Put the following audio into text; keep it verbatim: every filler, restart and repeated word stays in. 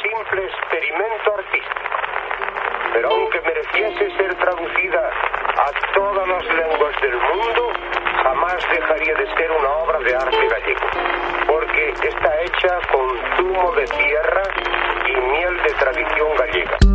simple experimento artístico. Pero aunque mereciese ser traducida a todas las lenguas del mundo, jamás dejaría de ser una obra de arte gallego, porque está hecha con zumo de tierra y miel de tradición gallega.